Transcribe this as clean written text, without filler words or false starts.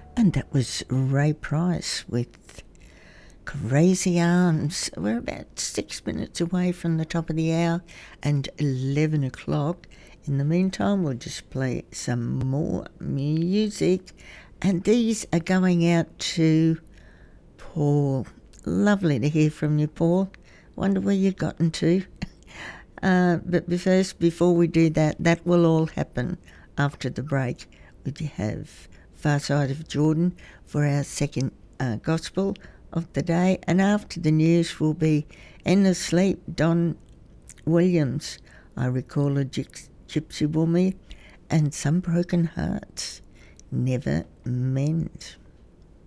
And that was Ray Price with Crazy Arms. We're about 6 minutes away from the top of the hour and 11 o'clock. In the meantime, we'll just play some more music. And these are going out to Paul. Lovely to hear from you, Paul. Wonder where you've gotten to. But first, before we do that, that will all happen after the break. We have Far Side of Jordan for our second gospel of the day. And after the news will be Endless Sleep, Don Williams, I Recall a Gypsy Woman, and Some Broken Hearts Never Mend.